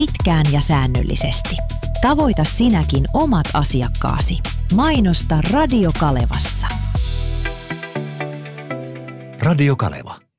pitkään ja säännöllisesti. Tavoita sinäkin omat asiakkaasi. Mainosta Radio Kalevassa. Radio Kaleva.